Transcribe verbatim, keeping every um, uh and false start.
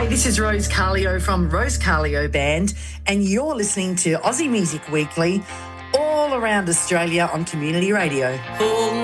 Hi, this is Rose Carlio from Rose Carlio Band, and you're listening to Aussie Music Weekly all around Australia on Community Radio.